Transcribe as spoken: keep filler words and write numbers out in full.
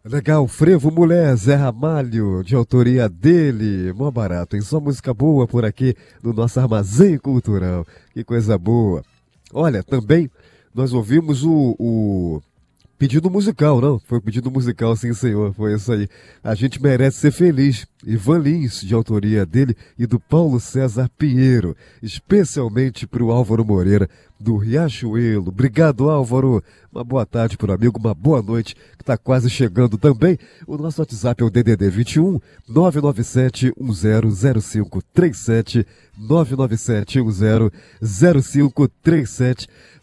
Legal, Frevo Mulher, Zé Ramalho, de autoria dele, mó barato, hein? Só música boa por aqui no nosso armazém cultural. Que coisa boa. Olha, também nós ouvimos o, o pedido musical, não? Foi o pedido musical, sim, senhor. Foi isso aí. A gente merece ser feliz. Ivan Lins, de autoria dele, e do Paulo César Pinheiro. Especialmente para o Álvaro Moreira, do Riachuelo. Obrigado, Álvaro. Uma boa tarde para o amigo, uma boa noite, que está quase chegando também. O nosso WhatsApp é o D D D vinte e um, nove nove sete um zero zero cinco três sete, nove nove sete um zero zero cinco três sete.